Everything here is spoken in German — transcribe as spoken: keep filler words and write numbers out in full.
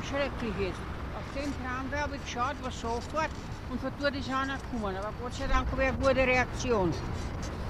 auch schrecklich ist. Auf den Tram habe ich geschaut, was sofort und von dort ist einer gekommen. Aber Gott sei Dank habe ich eine gute Reaktion.